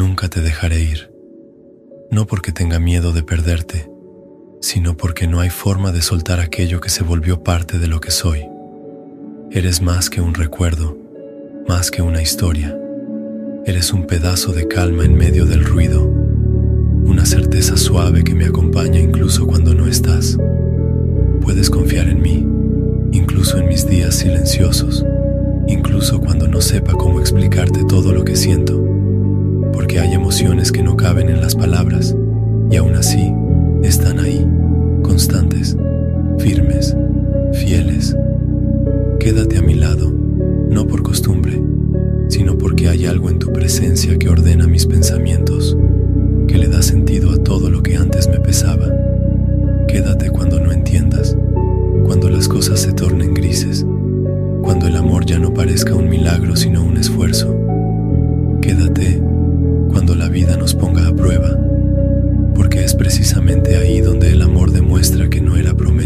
Nunca te dejaré ir, no porque tenga miedo de perderte, sino porque no hay forma de soltar aquello que se volvió parte de lo que soy. Eres más que un recuerdo, más que una historia. Eres un pedazo de calma en medio del ruido, una certeza suave que me acompaña incluso cuando no estás. Puedes confiar en mí, incluso en mis días silenciosos, incluso cuando no sepa cómo explicarte todo lo que siento, porque hay emociones que no caben en las palabras, y aún así están ahí, constantes, firmes, fieles. Quédate a mi lado, no por costumbre, sino porque hay algo en tu presencia que ordena mis pensamientos, que le da sentido a todo lo que antes me pesaba. Quédate cuando no entiendas, cuando las cosas se tornen grises, cuando el amor ya no parezca un milagro sino un esfuerzo. Quédate cuando la vida nos ponga a prueba, porque es precisamente ahí donde el amor demuestra que no era promesa